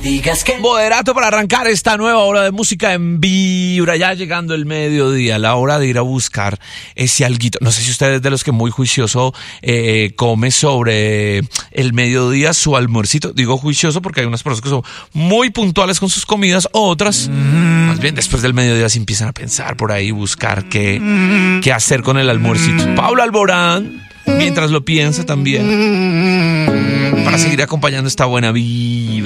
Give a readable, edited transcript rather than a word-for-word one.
Digas que Moderato para arrancar esta nueva hora de música en Vibra, ya llegando el mediodía, la hora de ir a buscar ese alguito. No sé si usted es de los que muy juicioso come sobre el mediodía su almuercito. Digo juicioso porque hay unas personas que son muy puntuales con sus comidas, otras más bien después del mediodía se empiezan a pensar por ahí, buscar qué hacer con el almuercito. Paula Alborán, mientras lo piensa también, para seguir acompañando esta buena vibra.